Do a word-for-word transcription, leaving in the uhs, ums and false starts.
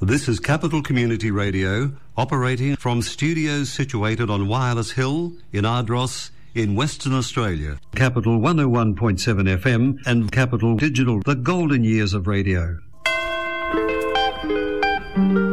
This is Capital Community Radio, operating from studios situated on Wireless Hill in Ardross in Western Australia. Capital one oh one point seven F M and Capital Digital, the golden years of radio.